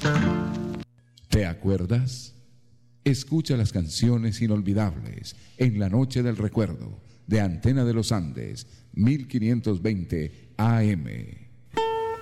¿Te acuerdas? Escucha las canciones inolvidables en la noche del recuerdo de Antena de los Andes, 1520 AM.